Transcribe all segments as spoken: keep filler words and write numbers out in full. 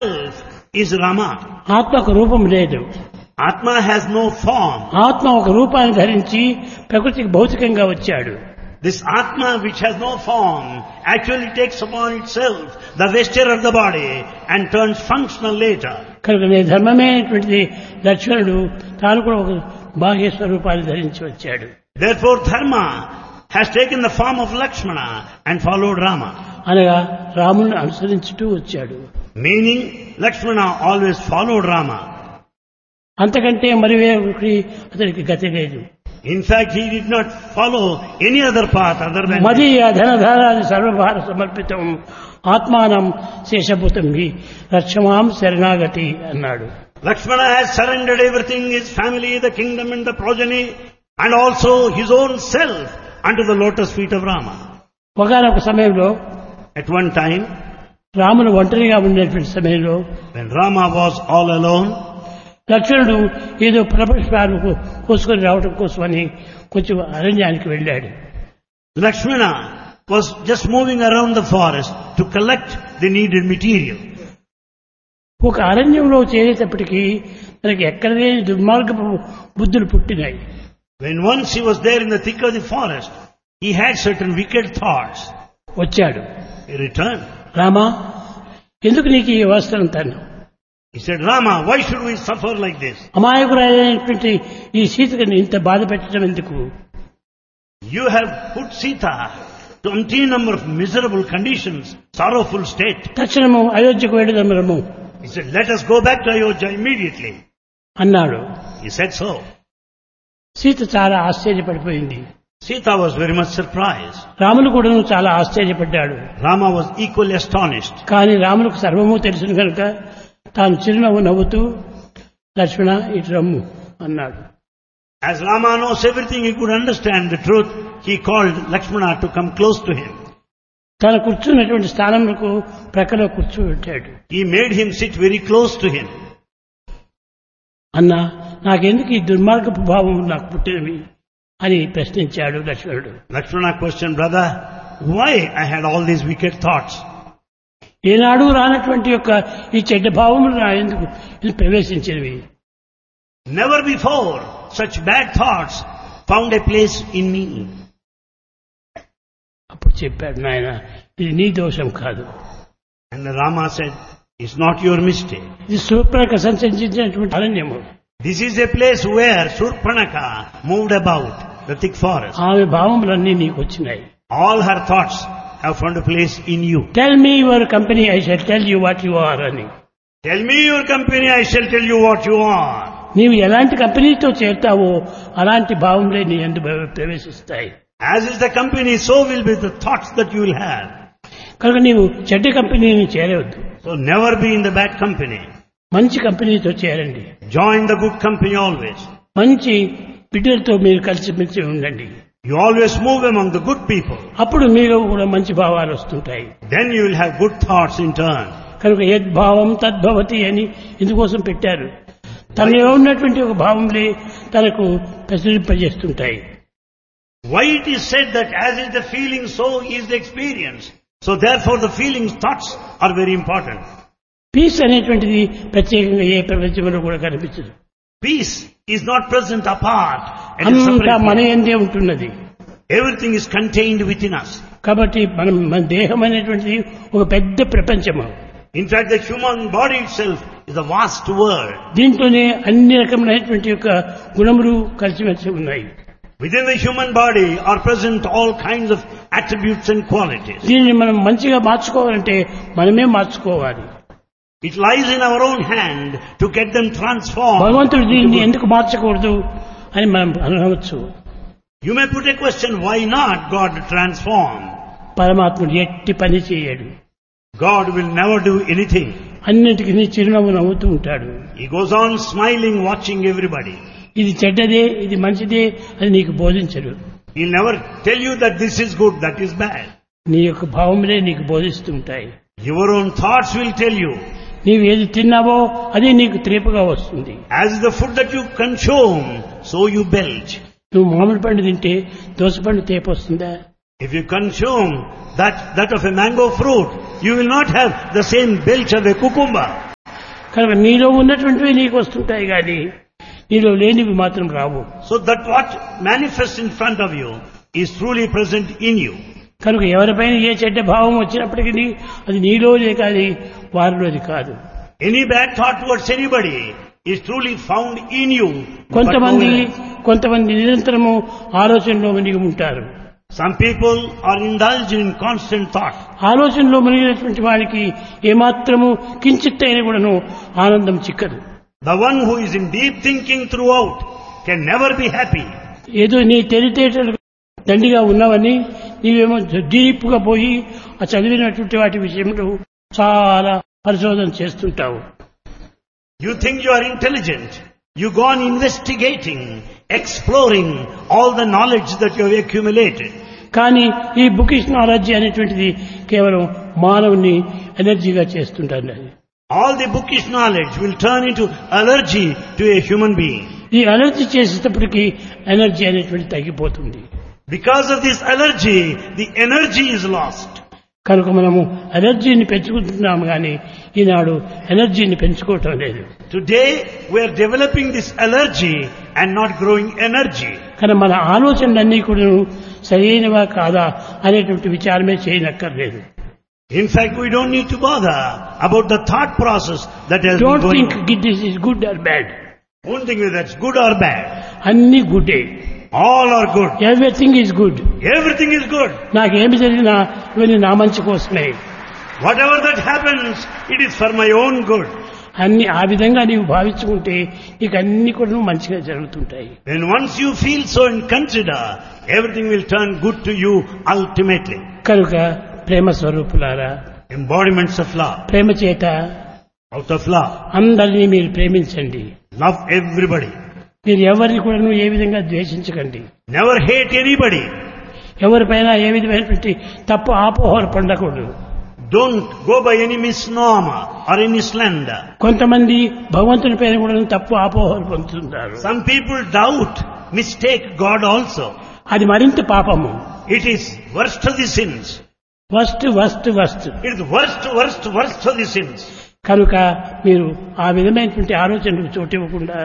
is Rama. ఆత్మకు రూపం లేదు. Atma has no form. ఆత్మ ఒక రూపాన్ని ధరించి ప్రకృతికి భౌతికంగా వచ్చాడు. This Atma which has no form actually takes upon itself the vesture of the body and turns functional later. కనుక నీ ధర్మమైనటువంటిది లక్ష్మణుడు తాను కూడా ఒక బాహ్య స్వరూపాన్ని ధరించి వచ్చాడు. Therefore Dharma has taken the form of Lakshmana and followed Rama. అనగా రాముని అనుసరించుతూ వచ్చాడు. Meaning Lakshmana always followed Rama. అంతకంటే మరి వేరొకటి అతనికి గతి లేదు. In fact, he did not follow any other path other than మదీయ ధనధారాది సర్వభార సమర్పితం ఆత్మానం శేషభూతం హి రక్షమాం శరణాగతి అన్నాడు. Lakshmana has surrendered everything, his family, the kingdom and the progeny, and also his own self unto the lotus feet of Rama. ఒకనొక సమయంలో At one time, రాముడు ఒంటరిగా ఉండేటువంటి సమయంలో when Rama was all alone, లక్ష్మణుడు ఏదో ఫలపుష్పాలకు కోసుకొని రావడం కోసమని కొంచెం అరణ్యానికి వెళ్ళాడు. Lakshmana was just moving around the forest to collect the needed material. ఒక అరణ్యంలో చేరేటప్పటికీ తనకి ఎక్కడనే దుర్మార్గపు బుద్ధులు పుట్టినాయి. When once he was there in the thick of the forest, he had certain wicked thoughts. వచ్చాడు. He returned. రామా, ఎందుకు నీకు ఈ అవసరం తను? He said, Rama, why should we suffer like this? అమాయకురాలైనటువంటి ఈ సీతని ఇంత బాధ పెట్టడం ఎందుకు? You have put Sita to umpteen number of miserable conditions, sorrowful state. తక్షణము అయోధ్యకు వెళ్ళదమరము He said, let us go back to Ayodhya immediately. అన్నాడు. He said so. సీత చాలా ఆశ్చర్యపడిపోయింది. Sita was very much surprised. Ramulu కూడాను చాలా ఆశ్చర్యపడ్డాడు. Rama was equally astonished. కానీ రాములకు సర్వము తెలుసును కనుక తాను చిరునవ్వు నవ్వుతూ లక్ష్మణ ఇటు రమ్ము అన్నాడు. As Rama knows everything, he could understand the truth. He called Lakshmana to come close to him. తను కూర్చున్నటువంటి స్థానంలో ప్రక్కలో కూర్చోబెట్టాడు. He made him sit very close to him. అన్నా, నాకెందుకు ఈ దుర్మార్గపు భావం నాకు పుట్టినవి అని ప్రశ్నించాడు లక్ష్మణుడు. Lakshmana questioned, brother, why I had all these wicked thoughts? ఏనాడు రానటువంటి యొక్క ఈ చెడ్డ భావములు నా ఎందుకు ఇది ప్రవేశించినవి? Never before such bad thoughts found a place in me. అప్పుడు చెప్పాడు, నాయన ఇది నీ దోషం కాదు. And Rama said, it's not your mistake. ఇది Shurpanakha సంచరించినటువంటి అరణ్యము. This is a place where Surpanaka moved about the thick forest. ఆమె భావములన్నీ నీకు వచ్చినాయి. All her thoughts have found a place in you. Tell me your company, I shall tell you what you are అని. Tell me your company, I shall tell you what you are. నీవు ఎలాంటి కంపెనీతో చేరుతావో అలాంటి భావములే నీ యందు ప్రవేశిస్తాయి. As is the company, so will be the thoughts that you will have. కనుక నీవు చెడ్డ కంపెనీని చేరవద్దు. So never be in the bad company. మంచి కంపెనీతో చేరండి. Join the good company always. మంచి బిడ్డలతో మీరు కలిసిమెలిసి ఉండండి. You always move among the good people. అప్పుడు మీలో కూడా మంచి భావాలు వస్తుంటాయి. Then you will have good thoughts in turn. కనుక యద్భావం తద్భవతి అని ఇందుకోసం పెట్టారు. తనలో ఉన్నటువంటి ఒక భావంలే తనకు ప్రచురింపజేస్తుంటాయి. Why it is said that as is the feeling, so is the experience. So therefore the feelings, thoughts are very important. Piece అనేటువంటిది ప్రత్యేకంగా ఏ ప్రపంచంలో కూడా కనిపించదు. Peace is not present apart. And అంతా మన యందే ఉంటున్నది. Everything is contained within us. కాబట్టి మనం మన దేహం అనేటువంటిది ఒక పెద్ద ప్రపంచము. In fact, the human body itself is a vast world. దీంట్లోనే అన్ని రకములైనటువంటి యొక్క గుణములు కలిసిమెలిసి ఉన్నాయి. Within the human body are present all kinds of attributes and qualities. దీనిని మనం మంచిగా మార్చుకోవాలంటే మనమే మార్చుకోవాలి. It lies in our own hand to get them transformed. భగవంతుడు దీన్ని ఎందుకు మార్చకూడదు అని మనం అనవచ్చు. You may put a question, why not God transform? పరమాత్ముడు ఎట్టి పని చేయడు. God will never do anything. అన్నిటికీ చిరునవ్వు నవ్వుతూ ఉంటాడు. He goes on smiling, watching everybody. ఇది చెడ్డదే, ఇది మంచిదే అని నీకు బోధించడు. He'll never tell you that this is good, that is bad. నీ యొక్క భావములే నీకు బోధిస్తుంటాయి. Your own thoughts will tell you. నీవు ఏది తిన్నావో అదే నీకు త్రేపుగా వస్తుంది. As the food that you consume, so you belch. నువ్వు మామిడి పండు తింటే దోసపండు తేపు వస్తుందా? If you consume that, that of a mango fruit, you will not have the same belch of a cucumber. కనుక నీలో ఉన్నటువంటివి నీకు వస్తుంటాయి కానీ నీలో లేనివి మాత్రం రావు. So that what manifests in front of you is truly present in you. కనుక ఎవరిపైన ఏ చెడ్డ భావం వచ్చినప్పటికీ అది నీలోనే కానీ వారిలోది కాదు. Any bad thought towards anybody is truly found in you. కొంతమంది కొంతమంది నిరంతరము ఆలోచనలో మునిగి ఉంటారు. Some people are indulged in constant thought. ఆలోచనలో మునిగినటువంటి వారికి ఏమాత్రము కించిత్తైన కూడాను ఆనందం చిక్కదు. The one who is in deep thinking throughout can never be happy. ఏదో నీ తెలివితేటలు దండిగా ఉన్నవని నీవేమో డీప్ గా పోయి ఆ చదివినటువంటి వాటి విషయంలో చాలా పరిశోధన చేస్తుంటావు. You think you are intelligent. You go on investigating, exploring all the knowledge that you have accumulated. కానీ ఈ బుకిష్ నాలెడ్జ్ అనేటువంటిది కేవలం మానవుని ఎనర్జీగా చేస్తుంటారు. All the bookish knowledge will turn into allergy to a human being. ఈ allergy చేసేటప్పటికి energy అనేటువంటి తగ్గిపోతుంది. Because of this allergy, the energy is lost. కనుక మనము ఎనర్జీని పెంచుకుంటున్నాము కానీ ఈనాడు ఎనర్జీని పెంచుకోవటం లేదు. Today we are developing this allergy and not growing energy. కానీ మన ఆలోచనలన్నీ కూడా సరైనవా కాదా అనేటువంటి విచారమే చేయనక్కర్లేదు. In fact, we don't need to bother about the thought process that has Don't been going think this is good or bad. Don't think whether that's good or bad. అన్ని గుడ్డే. All are good. Everything is good. Everything is good. నాకేమి జరిగినా ఇవన్నీ నా మంచి కోసమే. Whatever that happens, it is for my own good. అన్ని ఆ విధంగా నీవు భావించుకుంటే నీకు అన్ని కూడా మంచిగా జరుగుతుంటాయి. When once you feel so and consider, everything will turn good to you ultimately. కనుక ప్రేమ స్వరూపులారా, Embodiments of love. ప్రేమ చేత Out of love. అందరినీ మీరు ప్రేమించండి. Love everybody. మీరు ఎవరిని కూడా ఏ విధంగా ద్వేషించకండి. Never hate anybody. ఎవరిపైన ఏ విధమైనటువంటి తప్పు ఆపోహలు పొందకూడదు. Don't go by any misnomer or any slander. కొంతమంది భగవంతుని పైన కూడా తప్పు ఆపోహలు పొందుతుంటారు. Some people doubt, mistake God also. అది మరింత పాపము. It is worst of the sins. Worst worst worst It is worst, worst, worst of the sins. కనుక మీరు ఆ విధమైనటువంటి ఆలోచనలకు చోటు ఇవ్వకుండా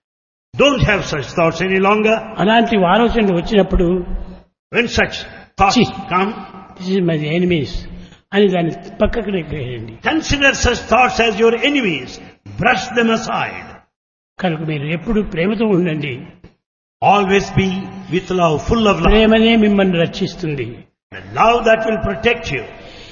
Don't have such thoughts any longer. అలాంటి ఆలోచనలు వచ్చినప్పుడు When such thoughts Chi. come, this is my enemies అని దాన్ని పక్కకు నెగ్గేయండి. consider such thoughts as your enemies. Brush them aside. కనుక మీరు ఎప్పుడు ప్రేమతో ఉండండి. Always be with love, full of love. ప్రేమనే మిమ్మల్ని రక్షిస్తుంది. The love that will protect you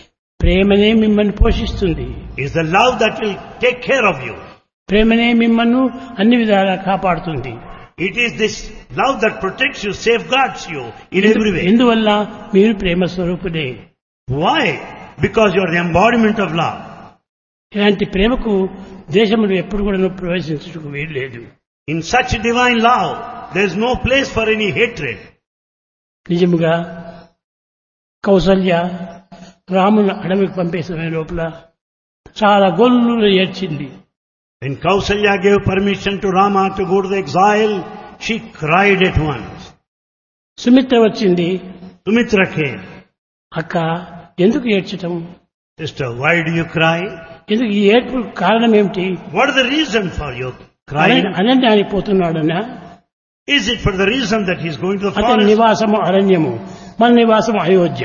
ప్రేమనే మిమ్మల్ని పోషిస్తుంది. is the love that will take care of you. ప్రేమనే మిమ్మల్ని అన్ని విధాలా కాపాడుతుంది. It is this love that protects you, safeguards you in every way. ఎందువల్ల మీరు ప్రేమ స్వరూపుడే. Why? Because you are the embodiment of love. ఇలాంటి ప్రేమకు దేశంలో ఎప్పుడు కూడా ప్రవేశించడానికి వీలు లేదు. In such divine love, there is no place for any hatred. నిజముగా కౌసల్య రాముని అడవికి పంపే సమయం లోపల చాలా గొల్లు ఏడ్చింది. When Kausalya gave permission to Rama to go to the exile, she cried at once. Sumitra వచ్చింది. Sumitra came. అక్క ఎందుకు ఏడ్చటం? Sister, why do you cry? ఎందుకు ఈ ఏడ్పు కారణం ఏమిటి? What is the reason for your crying? అరణ్యానికి పోతున్నాడనా? Is it for the reason that he is going to the అతని forest? నివాసము అరణ్యము, మన నివాసము Ayodhya.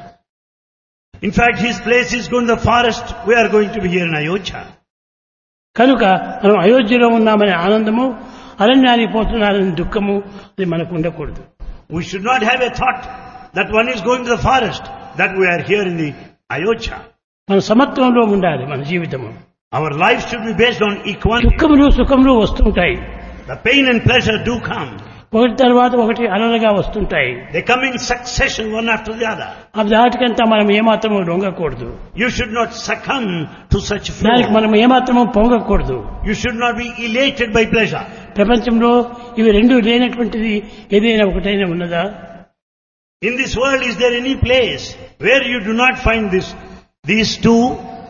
In fact, his place is going to the forest. We are going to be here in Ayodhya. కనుక మనం అయోధ్యలో ఉన్నామనే ఆనందము, అరణ్యానికి పోతున్నారనే దుఃఖము అది మనకు ఉండకూడదు. We should not have a thought that one is going to the forest, that we are here in the Ayodhya. మన సమత్వంలో ఉండాలి మన జీవితము. Our life should be based on equality. దుఃఖములు సుఖములు వస్తుంటాయి. The pain and pleasure do come. ఒకటి తర్వాత ఒకటి అలలుగా వస్తుంటాయి. They come in succession, one after the other. ఆ దాటికంతా మనం ఏమాత్రము లొంగకూడదు. You should not succumb to such దానికి flow. మనం ఏమాత్రము పొంగకూడదు. You should not be elated by pleasure. ప్రపంచంలో ఇవి రెండు లేనటువంటిది ఏదైనా ఒకటైనా ఉన్నదా? In this world, is there any place where you do not find this, these two?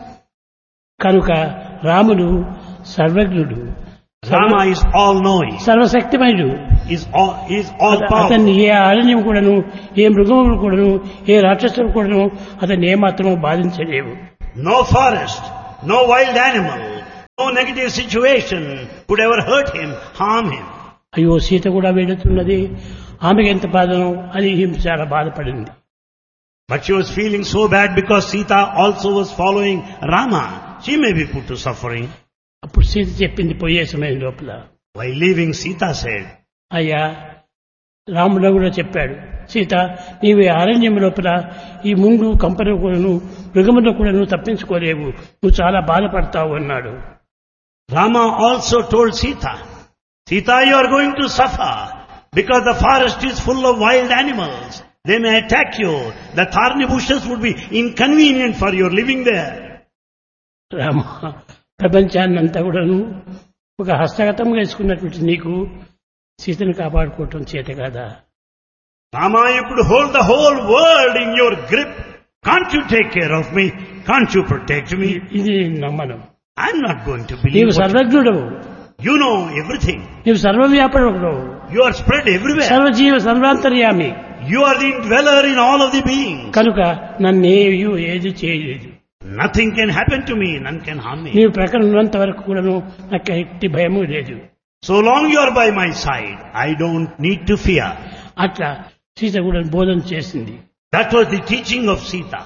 కనుక రాముడు సర్వజ్ఞుడు, Rama is all-knowing. సర్వశక్తిమయుడు. Is all, is all-powerful. అతన్ని ఏ అరణ్యం కూడాను, ఏ మృగములు కూడాను, ఏ రాక్షసులు కూడాను అతన్ని ఏమాత్రము బాధించలేవు. No forest, no wild animal, No negative situation could ever hurt him, harm him. అయ్యో సీత కూడా వెళుతున్నది, ఆమెకి ఎంత బాధను అని ఈమె చాలా బాధపడింది. But she was feeling so bad because Sita also was following Rama. She may be put to suffering. అప్పుడు సీత చెప్పింది పోయే సమయం లోపల, While leaving, Sita said, అయ్యా రాముడు కూడా చెప్పాడు, సీత నీవు ఈ అరణ్యం లోపల ఈ ముందు కంపను కూడాను మృగములో కూడాను తప్పించుకోలేవు, నువ్వు చాలా బాధపడతావు అన్నాడు. Rama also told Sita, Sita, you are going to suffer because the forest is full of wild animals. They may attack you. The thorny bushes would be inconvenient for your living there. Rama, ప్రపంచాన్ని అంతా కూడాను ఒక హస్తగతంగా వేసుకున్నటువంటి నీకు సీతను కాపాడుకోవటం చేత కాదా? Rama, you could hold the whole world in your grip. Can't you take care of me? Can't you protect me? ఇది నమ్మను. I'm not going to believe నీవు what సర్వజ్ఞుడవు, you know everything. నీవు సర్వవ్యాపకుడవు, You are spread everywhere. సర్వజీవ సర్వాంతర్యామి. You are the indweller in all of the beings. కనుక నన్నేయు ఏది చేయలేదు. Nothing can happen to me, none can harm me. నీవు ప్రక్కన ఉన్నంత వరకు కూడాను నాకు ఎట్టి భయము లేదు. So long you are by my side, I don't need to fear. అట్లా సీత కూడా బోధన చేసింది. That was the teaching of Sita.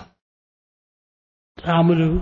రాముడు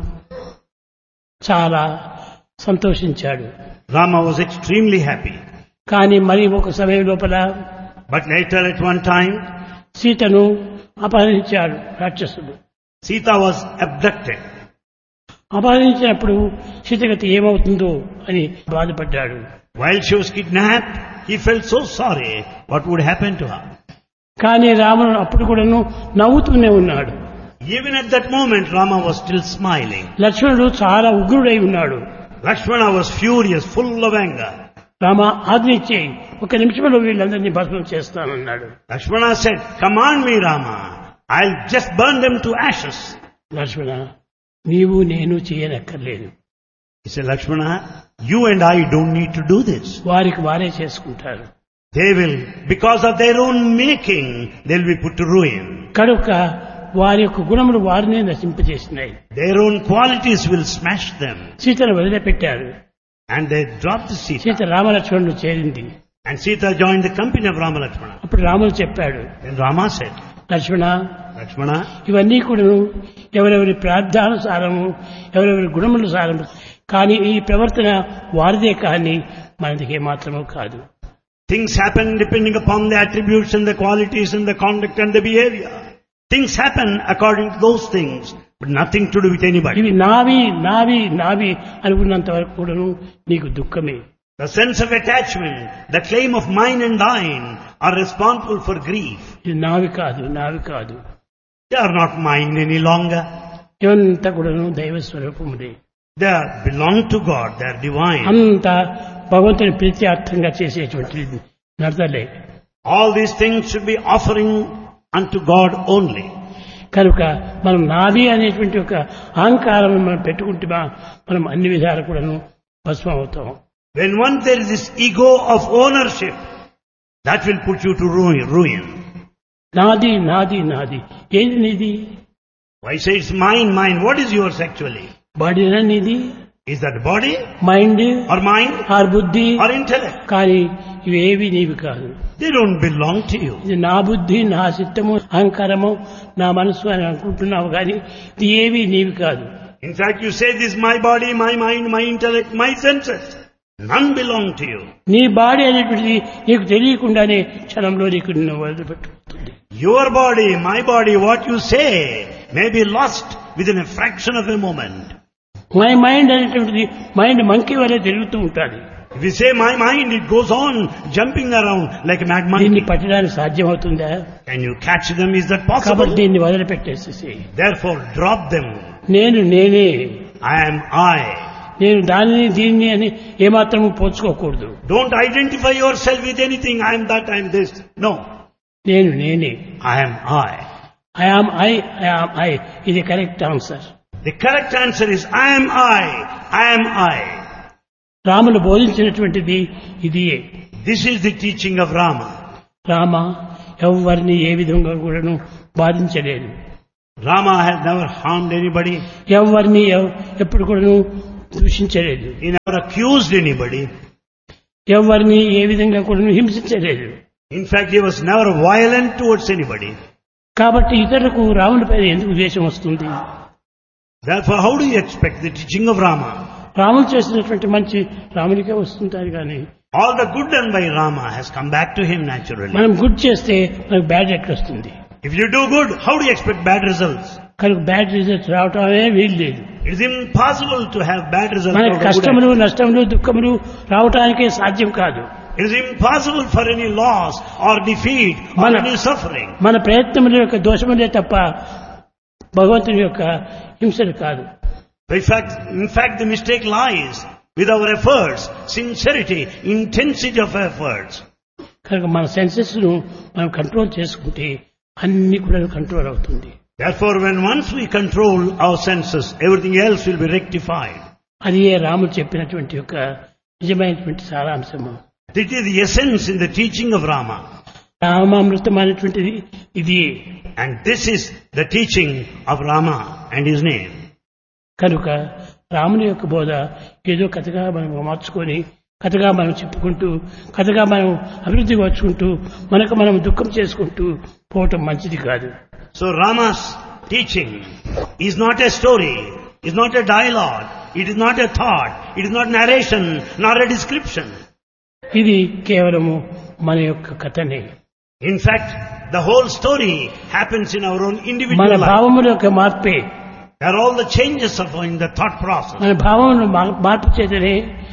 చాలా సంతోషించాడు. Rama was extremely happy. కానీ మరి ఒక సమయం లోపల But later at one time, సీతను అపహరించాడు రాక్షసుడు. Sita was abducted. అపహరించినప్పుడు సీతగతి ఏమవుతుందో అని బాధపడ్డాడు. While she was kidnapped, he felt so sorry what would happen to her. కానీ రాముడు అప్పుడు కూడాను నవ్వుతూనే ఉన్నాడు. Even at that moment, Rama was still smiling. లక్ష్మణుడు చాలా ఉగ్రుడై ఉన్నాడు. Lakshmana was furious, full of anger. Rama ఆజ్ఞించి ఒక నిమిషంలో వీళ్ళందరినీ భస్మం చేస్తానన్నాడు. Lakshmana said, command me, Rama. I'll just burn them to ashes. లక్ష్మణ, నీవు నేను చేయనక్కర్లేదు. He said, Lakshmana, you and I don't need to do this. వారికి వారే చేసుకుంటారు. They will, because of their own making, they'll be put to ruin. కనుక వారి యొక్క గుణములు వారినే నశింపజేసినాయి. Their own qualities will smash them. సీతను వదిలిపెట్టారు. And they dropped Sita. Sita రామలక్ష్మణుడు చేరింది. And Sita joined the company of Rama Lakshmana. అప్పుడు రాముడు చెప్పాడు, Then Rama said, లక్ష్మణ, Lakshmana, ఇవన్నీ కూడా ఎవరెవరి ప్రార్థానుసారము, ఎవరెవరి గుణముల సారము, కానీ ఈ ప్రవర్తన వారిదే కానీ మనది ఏమాత్రమూ కాదు. things happen depending upon the attributes and the qualities and the conduct and the behavior. Things happen according to those things, but nothing to do with anybody. ఇవి నావి నావి నావి అనుకున్నంత వరకు కూడాను నీకు దుఃఖమే. The sense of attachment, the claim of mine and thine are responsible for grief. ఇది నావి కాదు, నావి కాదు. They are not mine any longer. ఇవంతా కూడాను దైవ స్వరూపములే. They are, belong to God, they are divine. అంతా భగవంతుని ప్రీత్యార్థంగా చేసేటువంటి నడతలే. All these things should be offering unto God only. కనుక మనం నాది అనేటువంటి ఒక అహంకారం మనం పెట్టుకుంటే మనం అన్ని విధాలు కూడాను భస్మం అవుతాం. When once there is this ego of ownership, that will put you to ruin. ruin. నాది నాది నాది ఏది నీది? Why say it's mine, mine? What is yours actually? బాడీనా నీది? Is that body mind or mind are బుద్ధి? or intellect? కానీ ఇవేవి నీవి కాదు. They don't belong to you. ఇది నా బుద్ధి, నా చిత్తము, అహంకారము, నా మనసు అని అనుకుంటున్నావు కానీ ఇది ఏవి నీవి కాదు. In fact, you say this my body, my mind, my intellect, my senses. None belong to you. నీ బాడీ అనేటువంటిది నీకు తెలియకుండానే క్షణంలో నీకు నిన్ను వదిలిపెట్టుకుంటుంది. Your body, my body, what you say may be lost within a fraction of a moment. My mind అనేటువంటిది mind monkey వలె తిరుగుతూ ఉంటుంది. If you say my mind, it goes on jumping around like a mad దీన్ని monkey. పట్టడానికి సాధ్యమవుతుందా? Can you catch them? Is that కాబట్టి possible? దీన్ని వదిలిపెట్టేసేసి Therefore, drop them. నేను నేనే, I am I. నేను దానిని దీన్ని అని ఏమాత్రము పోల్చుకోకూడదు. Don't identify yourself with anything. I am that, I am this. No. నేను నేనే. I am I. I am I I am I ఇది correct answer. The correct answer is I am I. I am I. Ramulu బోధించినటువంటిది ఇదియే. This is the teaching of Rama. Rama ఎవరిని ఏ విధంగా కూడాను బాధించలేదు. Rama has never harmed anybody. ఎవరిని ఎప్పుడు కూడాను దూషించలేదు, He never accused anybody. ఎవరిని ఏ విధంగా కూడా హింసించలేదు. In fact, he was never violent towards anybody. కాబట్టి ఇతరులకు రాముని పైన ఎందుకు ద్వేషం వస్తుంది? Therefore, how do you expect the teaching of Rama? రాముడు చేసినటువంటి మంచి రామునికే వస్తుంటారు, కానీ All the good done by Rama has come back to him naturally. మనం గుడ్ చేస్తే మనకు బ్యాడ్ ఎట్లా వస్తుంది? If you do good, how do you expect bad results? కనుక బ్యాడ్ రిజల్ట్స్ రావటమే వీలు లేదు. It is impossible to have bad results. మనకు out of good కష్టములు నష్టములు దుఃఖములు రావటానికే సాధ్యం కాదు. It is impossible for any loss or defeat or Mana- any suffering. మన ప్రయత్నముల యొక్క దోషములే తప్ప భగవంతుని యొక్క హింసలు కాదు. In fact, in fact, the mistake lies with our efforts, sincerity, intensity of efforts. కనుక మన సెన్సెస్ ను మనం కంట్రోల్ చేసుకుంటే అన్ని కూడా కంట్రోల్ అవుతుంది. Therefore, when once we control our senses, everything else will be rectified. అది ఏ రాముడు చెప్పినటువంటి యొక్క నిజమైనటువంటి సారాంశము. This is the essence in the teaching of Rama. రామామృతం అనేటువంటిది ఇది. And this is the teaching of Rama and his name. కనుక రాముని యొక్క బోధ ఏదో కథగా మనం మార్చుకొని కథగా మనం చెప్పుకుంటూ కథగా మనం అభివృద్ధి వచ్చుకుంటూ మనకు మనం దుఃఖం చేసుకుంటూ పోవటం మంచిది కాదు. So Rama's teaching is not a story, is not a dialogue, it is not a thought, it is not narration, nor a description. ఇది కేవలము మన యొక్క కథనే. In fact, the whole story happens in our own మన individual life. భావముల యొక్క మార్పే. There are all the changes of in the thought process. మన భావమును మా- మార్పు చేతనే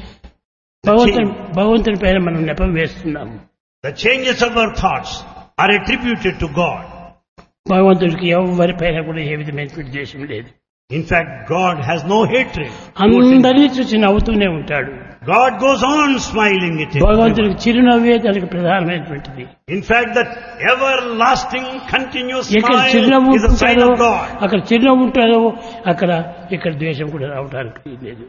భగవంతుని భగవంతుని పైన మనం నెపం వేస్తున్నాము. The changes of our thoughts are attributed to God. భగవంతుడికి ఎవరి పైన కూడా ఏ విధమైనటువంటి ద్వేషం లేదు. In fact, God has no hatred. towards him. అందరినీ చూసి నవ్వుతూనే ఉంటాడు. God goes on smiling at him. భగవంతుడికి చిరునవ్వే దానికి ప్రధానమైనటువంటిది. In fact, that everlasting continuous ఎక్కడ smile చిరునవ్వు is a sign ఉంటుందో of God. అక్కడ చిరునవ్వు ఉంటుందో అక్కడ ఇక్కడ ద్వేషం కూడా రావడానికి లేదు.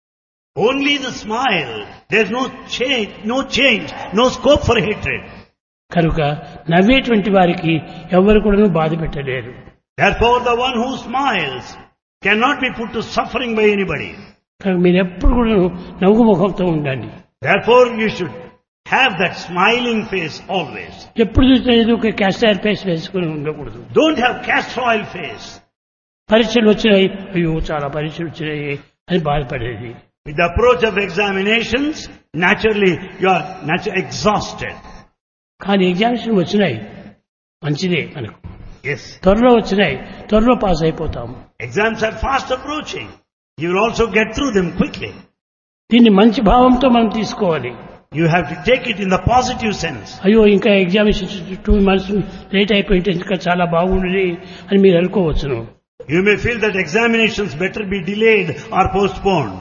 Only the smile. There's no change, no change, no scope for hatred. కనుక నవ్వేటువంటి వారికి ఎవరు కూడా బాధ పెట్టలేరు. Therefore, the one who smiles cannot be put to suffering by anybody. కనుక మీరు ఎప్పుడు కూడా నవ్వు ముఖంతో ఉండండి. Therefore, you should have that smiling face always. ఎప్పుడు చూసినా ఏదో ఒక క్యాస్టర్ ఫేస్ వేసుకుని ఉండకూడదు. Don't have castor oil face. పరీక్షలు వచ్చినాయి, అయ్యో చాలా పరీక్షలు వచ్చినాయి అని బాధపడేది. With the approach of examinations, naturally you are naturally exhausted. కానీ ఎగ్జామినేషన్ వచ్చినాయి మంచిదే, మనకు Yes. త్వరలో వచ్చినాయి, త్వరలో పాస్ అయిపోతాము. Exams are fast approaching. You will also get through them quickly. దీన్ని మంచి భావంతో మనం తీసుకోవాలి. You have to take it in the positive sense. అయ్యో ఇంకా ఎగ్జామినేషన్ టూ మంత్స్ లేట్ అయిపోయింటే ఇంకా చాలా బాగుంది అని మీరు అనుకోవచ్చును. You may feel that examinations better be delayed or postponed.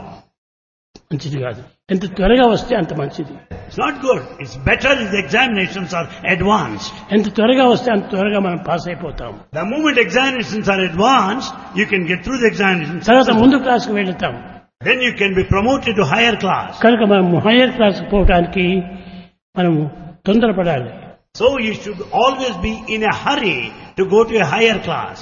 మంచిది కాదు. ఎంత త్వరగా వస్తే అంత మంచిది. It's not good. It's better if the examinations are advanced. ఎంత త్వరగా వస్తే అంత త్వరగా మనం పాస్ అయిపోతాము. The moment examinations are advanced, you can get through the examinations. తర్వాత ముందు క్లాస్కి వెళ్తాం. Then you can be promoted to higher class. కనుక మనం హైయర్ క్లాస్కి పోవడానికి మనము తొందరపడాలి. So you should always be in a hurry to go to a higher class.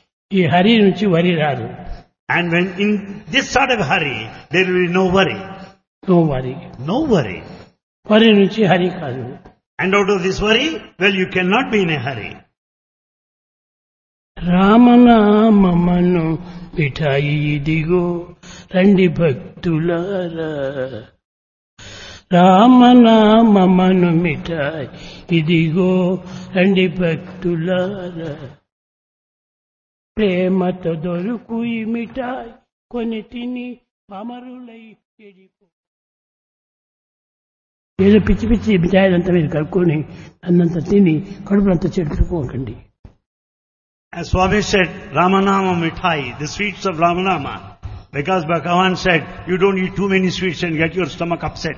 ఈ హరి నుంచి వరి రాదు. And when in this sort of hurry, there will be no worry. No వరి. No worry. వరి నుంచి హరి కాదు. And out of this worry, well, you cannot be in a hurry. రామనామమను మిఠాయి ఇదిగో రండి భక్తులారా. రామనామమను మిఠాయి ఇదిగో రండి భక్తులారా. ప్రేమతో దొరుకు ఈ మిఠాయి కొని తిని అమరులై చెడిపో. ఏదో పిచ్చి పిచ్చి మిఠాయిలంతా మీరు కలుపుకొని అన్నంత తిని కడుపులంతా చెడుకోకండి. As Swami said, Ramanama Mithai, the sweets of Ramanama. Because Bhagavan said, you don't eat too many sweets and get your stomach upset.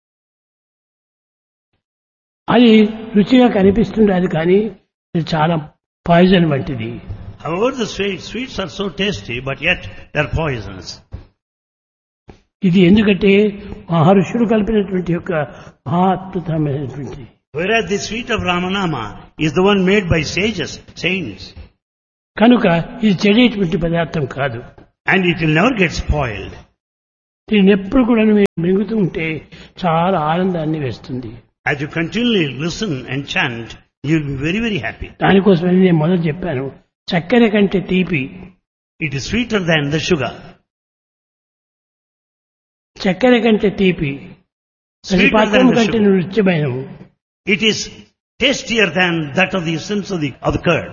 అది రుచిగా కనిపిస్తుంది, అది కానీ ఇది చాలా పాయిజన్ వంటిది. However, the sweet, sweets are so tasty, but yet they're poisonous. ఇది ఎందుకంటే మహర్షులు కలిపినటువంటి యొక్క మహాద్భుతమైనటువంటి. Whereas the sweet of Ramanama is the one made by sages, saints. కనుక ఇది చెడేటువంటి పదార్థం కాదు. And it will never get spoiled. దీన్ని ఎప్పుడు కూడా మీరు మింగుతూ ఉంటే చాలా ఆనందాన్ని వేస్తుంది. As you continually listen and chant, you will be very, very happy. దానికోసమని నేను మొదలు చెప్పాను, చక్కెర కంటే తీపి. It is sweeter than the sugar. చక్కెర కంటే తీపి, పాత్రం కంటే నృత్యమైనము. It is tastier than that of the essence of the, of the curd.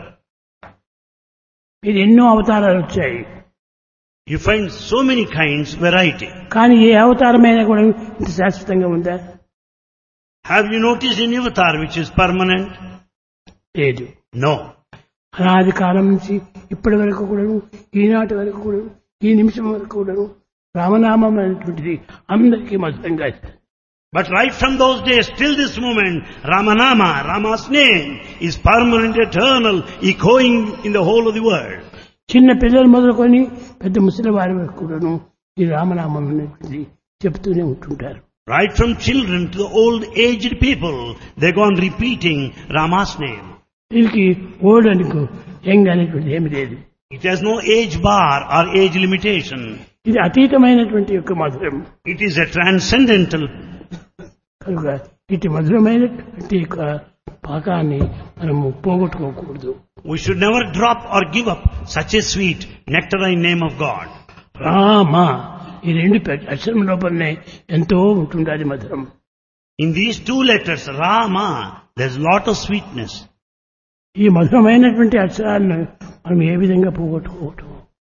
ఇది ఎన్నో అవతారాలు వచ్చాయి. You find so many kinds, variety. కానీ ఏ అవతారమైనా కూడా ఇంత శాశ్వతంగా ఉందా? Have you noticed any avatar which is permanent? లేదు. No. అనాది కాలం నుంచి ఇప్పటి వరకు కూడాను, ఈనాటి వరకు కూడాను, ఈ నిమిషం వరకు కూడాను రామనామం అనేటువంటిది అందరికీ మధురంగా ఇస్తుంది. But right from those days till this moment, Ramanama, Rama's name, is permanent, eternal, echoing in the whole of the world. చిన్న పిల్లలు మొదలుకొని పెద్ద ముసలి వారి వరకు కూడాను ఈ రామనామం అనేటువంటిది చెప్తూనే ఉంటుంటారు. Right from children to the old aged people, they go on repeating Rama's name. దీనికి ఓల్డ్ అనుకో యంగ్ అనేటువంటిది ఏమి లేదు. It has no age bar or age limitation. ఇది అతీతమైనటువంటి యొక్క మధురం. It is a transcendental. కనుక ఇటు మధురమైనటువంటి యొక్క పాకాన్ని మనము పోగొట్టుకోకూడదు. We should never drop or give up such a sweet nectarine name of God. Rama ఈ రెండు అక్షరం లోపలనే ఎంతో ఉంటుంది అది మధురం. In these two letters, Rama, there's lot of sweetness. ఈ మధురమైనటువంటి అక్షరాలను మనం ఏ విధంగా పోగొట్టుకోవటం?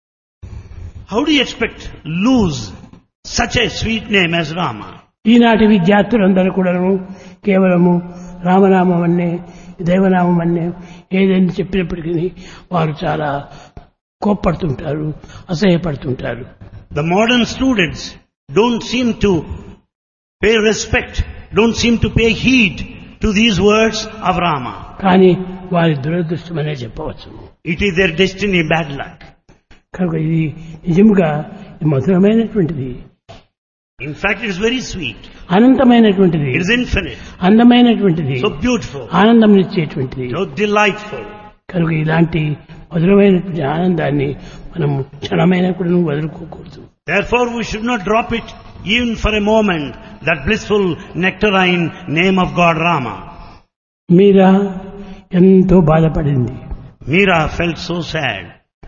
How do you expect lose such a sweet name as Rama? ఈనాటి విద్యార్థులందరూ కూడాను కేవలము రామనామం అన్నే దైవనామం అన్నే ఏదైనా చెప్పినప్పటికీ వారు చాలా కోప్పడుతుంటారు, అసహ్యపడుతుంటారు. The modern students don't seem to pay respect, don't seem to pay heed to these words of Rama. కానీ వారి దురదృష్టమనే చెప్పవచ్చు. It is their destiny, bad luck. కనుక ఇది నిజంగా మధురమైనటువంటిది. In fact, it is very sweet. అనంతమైనటువంటిది. It is infinite. అందమైనటువంటిది. So beautiful. ఆనందం ఇచ్చేటువంటిది. So delightful. కనుక ఇలాంటి మధురమైనటువంటి ఆనందాన్ని మనం క్షణమైన కూడా వదులుకోకూడదు. Therefore, we should not drop it even for a moment, that blissful nectarine name of God Rama. మీరా ఎంతో బాధపడింది. Meera felt so sad.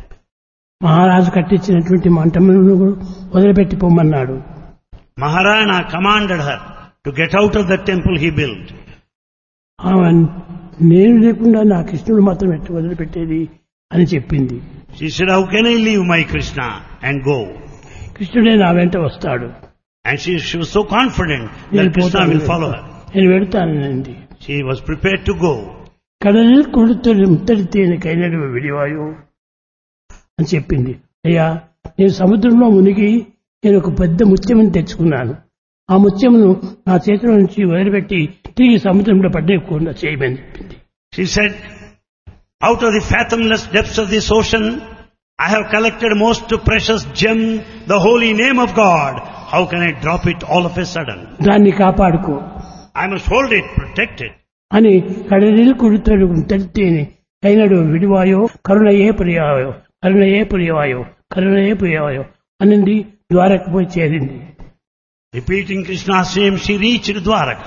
మహారాజు కట్టించినటువంటి మంటలను వదిలిపెట్టి పొమ్మన్నాడు. Maharana commanded her to get out of the temple he built. ఆమె నేను లేకుండా నా కృష్ణుడు మాత్రం ఎట్టు వదిలిపెట్టేది అని చెప్పింది. She said, how can I leave my Krishna and go? కృష్ణుడే నా వెంట వస్తాడు. And she, she was so confident that Krishna will follow her. నేను వెళ్తానండి. She was prepared to go. కడలిൽ కొడుతున్న ముత్తడితేనే కైనడు విడివాయు అని చెప్పింది. అయ్యా, నేను సముద్రంలో మునిగి నేను ఒక పెద్ద ముత్యమును తెచ్చుకున్నాను. ఆ ముత్యమును నా చేతిలో నుంచి వదిలిపెట్టి తిరిగి సముద్రంలో పడ్డేయకుండా చేయమని చెప్పింది. She said, out of the fathomless depths of this ocean, I have collected most precious gem, the holy name of God. How can I drop it all of a sudden? దాన్ని కాపాడుకో. I must hold it, protect it. అని కడలిల్ కుడుతాడు తెలితేనే కైనడు విడివాయో కరుణయే ప్రియాయో కరుణయే ప్రియవాయో కరుణయే ప్రియవాయో అనింది. ద్వారక పోయి చేరింది. Repeating Krishna's name, she reached Dwaraka.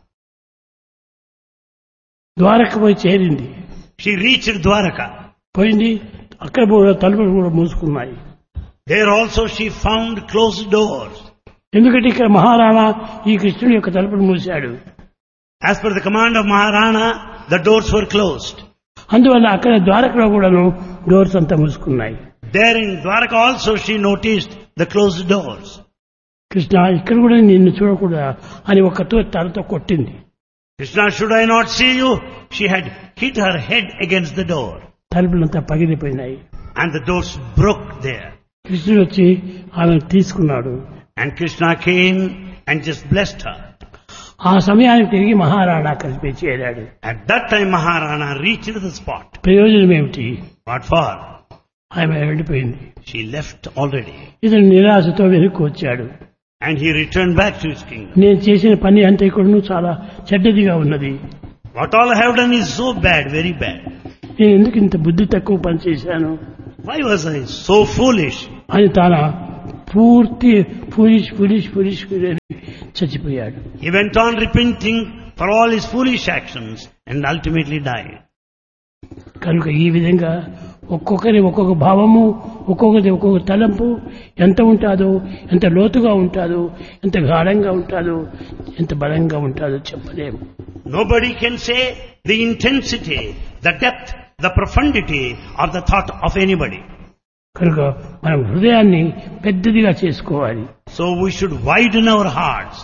Dwaraka పోయి చేరింది. She reached Dwaraka. పోయింది. అక్కడ కూడా తలుపులు కూడా మూసుకున్నాయి. There also she found closed doors. ఎందుకంటే ఇక్కడ మహారాణా ఈ కృష్ణుడి యొక్క తలుపులు మూశాడు. As per the command of Maharana, the doors were closed. అందువల్ల అక్కడ ద్వారకలో కూడాను డోర్స్ అంతా మూసుకున్నాయి. There in Dwaraka also she noticed the closed doors. Krishna ఇక్కడ కూడా నిన్ను చూడకూడదా అని ఒకతో తలతో కొట్టింది. Krishna, should I not see you? She had hit her head against the door. తలుపులంతా పగిలిపోయినాయి. And the doors broke there. కృష్ణుడు వచ్చి ఆమెను తీసుకున్నాడు. And Krishna came and just blessed her. ఆ సమయానికి తిరిగి మహారాణా కలిపి చేరాడు. At that time Maharana reached the spot. ప్రయోజనం ఏమిటి? What for? ఆమె వెళ్ళిపోయింది. She left already. ఇతను నిరాశతో వెనక్కి వచ్చాడు. And he returned back to his kingdom. నేను చేసిన పని అంతా కూడా చాలా చెడ్డదిగా ఉన్నది. What all I have done is so bad, very bad. నేను ఎందుకు ఇంత బుద్ధి తక్కువ పని చేశాను? Why was I so foolish? అని తాను పూర్తి ఫూలిష్ ఫూలిష్ ఫూలిష్ చచ్చిపోయాడు. He went on repenting for all his foolish actions and ultimately died. కనుక ఈ విధంగా ఒక్కొక్కరి ఒక్కొక్క భావము, ఒక్కొక్కరి ఒక్కొక్క తలంపు ఎంత ఉంటాదో, ఎంత లోతుగా ఉంటాదో, ఎంత గాఢంగా ఉంటాదో, ఎంత బలంగా ఉంటాదో చెప్పలేము. Nobody can say the intensity, the depth, the profundity of the thought of anybody. కనుక మనం హృదయాన్ని పెద్దదిగా చేసుకోవాలి. So we should widen our hearts.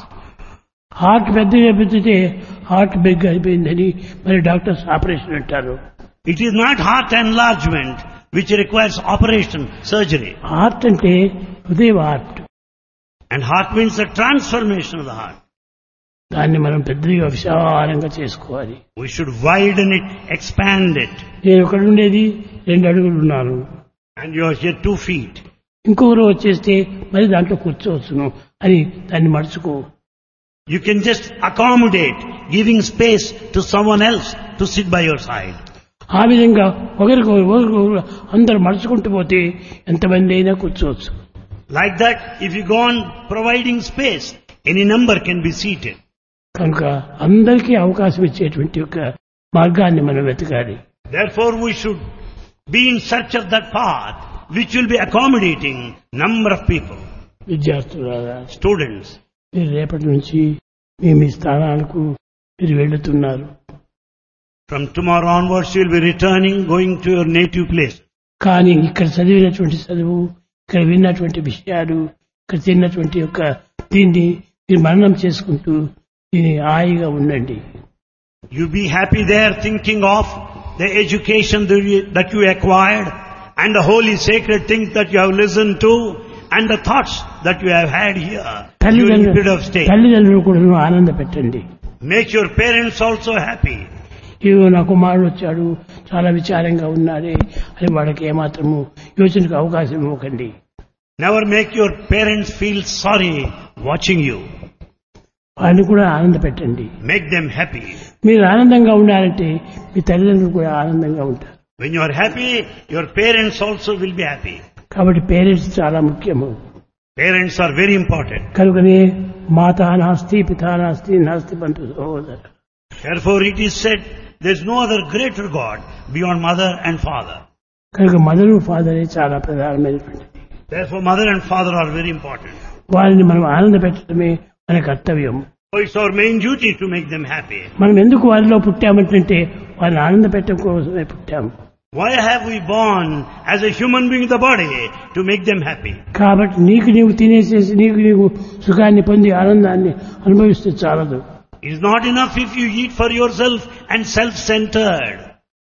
Heart పెద్దగా పెంచితే హార్ట్ బిగ్ అయిపోయిందని మరి డాక్టర్స్ ఆపరేషన్ అంటారు. It is not heart enlargement which requires operation, surgery. Heart అంటే హృదయం heart. And heart means the transformation of the heart. దాన్ని మనం పెద్దదిగా విశాలంగా చేసుకోవాలి. We should widen it, expand it. నేను ఒకడు ఉండేది రెండు అడుగులు ఉన్నాను. And you are here two feet. ఇంకొకరు వచ్చేస్తే మరి దాంట్లో కూర్చోవచ్చును అని దాన్ని మడుచుకో. You can just accommodate, giving space to someone else to sit by your side. ఆ విధంగా ఒకరికొకరు ఒకరికొకరు అందరూ మడుచుకుంటూ పోతే ఎంతమంది అయినా కూర్చోవచ్చు. Like that, if you go on providing space, any number can be seated. కనుక అందరికీ అవకాశం ఇచ్చేటువంటి ఒక మార్గాన్ని మనం వెతకాలి. Therefore, we should be in search of that path which will be accommodating number of people. విద్యార్థులారా, Students, మీరు రేపటి నుంచి మీ మీ స్థానాలకు మీరు వెళ్తున్నారు. from tomorrow onwards you will be returning, going to your native place. కానీ ఇక్కడ చదివినటువంటి చదువు, ఇక్కడ విన్నటువంటి విషయాలు, ఇక్కడ తిన్నటువంటి యొక్క దీన్ని మీరు మననం చేసుకుంటూ దీన్ని హాయిగా ఉండండి. You be happy there thinking of the education that you, that you acquired and the holy sacred things that you have listened to and the thoughts that you have had here during the period of stay. తల్లిదండ్రులు కూడా ఆనంద పెట్టండి. Make your parents also happy. ఇవో నా కుమారుడు వచ్చాడు, చాలా విచారంగా ఉన్నాడే అని వాళ్ళకి ఏమాత్రము యోచనకు అవకాశం ఇవ్వకండి. Never make your parents feel sorry watching you. వాళ్ళని కూడా ఆనంద పెట్టండి. Make them happy. మీరు ఆనందంగా ఉండాలంటే మీ తల్లిదండ్రులు కూడా ఆనందంగా ఉంటారు. When you are happy, your parents also will be happy. కాబట్టి పేరెంట్స్ చాలా ముఖ్యము. Parents are very important. కనుకనే మాతా నాస్తి పితా నాస్తి నాస్తి బంధు సహోదర. Therefore it is said, there is no other greater God beyond mother and father. కనుక మదరు ఫాదరే చాలా ప్రధానమైనటువంటిది. Therefore mother and father are very important. వారిని మనం ఆనంద పెట్టడమే మన కర్తవ్యం. So it's our main duty to make them happy. మనం ఎందుకు వారిలో పుట్టామంటే వారిని ఆనంద పెట్టడం కోసమే పుట్టాము. Why have we born as a human being in the body? To make them happy. కాబట్టి నీకు నీవు తినేసేసి నీకు నీవు సుఖాన్ని పొంది ఆనందాన్ని అనుభవిస్తే చాలదు. It is not enough if you eat for yourself and self-centered.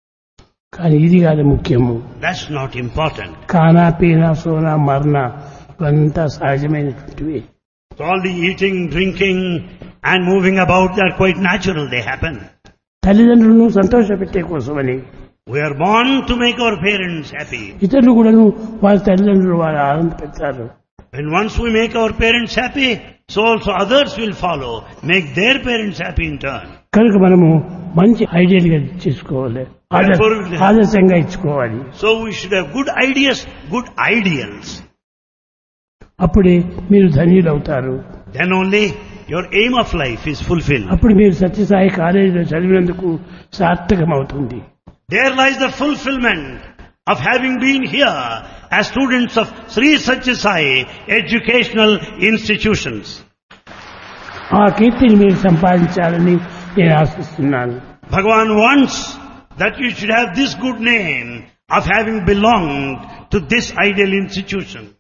కానీ ఇది కాదు ముఖ్యము. That's not important. ఖానా పీనా సోనా మరణ ఇవంతా సహజమైనటువంటివి. So all the eating, drinking and moving about, they are quite natural, they happen. తల్లిదండ్రులను సంతోషపెట్టే కోసమని We are born to make our parents happy. ఇతరులు కూడా వారి తల్లిదండ్రులు వారు ఆనంద పెడతారు. When once we make our parents happy, so also others will follow, make their parents happy in turn. కనుక మనము మంచి ఐడియల్ గా చేసుకోవాలి, ఆదర్శంగా ఇచ్చుకోవాలి. So we should have good ideas, good ideals. అప్పుడే మీరు ధన్యులు అవుతారు. Then only your aim of life is fulfilled. అప్పుడు మీరు సత్యసాయి కాలేజీలో చదివినందుకు సార్థకం అవుతుంది. There lies the fulfillment of having been here as students of Sri Satya Sai educational institutions. ఆ కీర్తిని మీరు సంపాదించాలని నేను ఆశిస్తున్నాను. Bhagavan wants that you should have this good name of having belonged to this ideal institution.